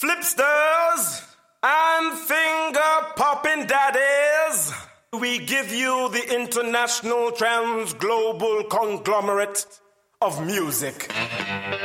Flipsters and finger-popping daddies, we give you the international trans-global conglomerate of music.